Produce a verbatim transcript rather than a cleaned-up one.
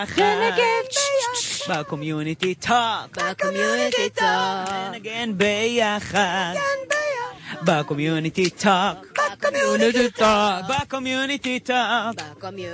לנגן ביחד. בקומיוניטי טוק. בקומיוניטי טוק. לנגן ביחד. בקומיוניטי טוק. בקומיוניטי טוק. בקומיוניטי טוק.